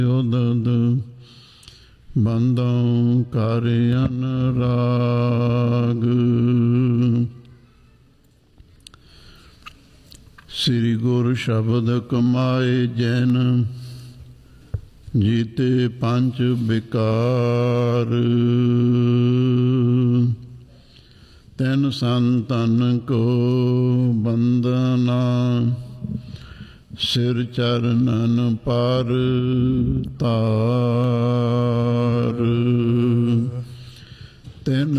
ਉਦਦ ਬੰਦੋਂ ਕਰ ਅਨਰਾਗ। ਸ੍ਰੀ ਗੁਰ ਸ਼ਬਦ ਕਮਾਏ ਜੈਨ, ਜੀਤੇ ਪੰਚ ਬਿਕਾਰ। ਤੈਨ ਸੰਤਨ ਕੋ ਬੰਦਨਾ, ਸਿਰ ਚਰਨਨ ਪਰ ਤਾਰ। ਤੈਨ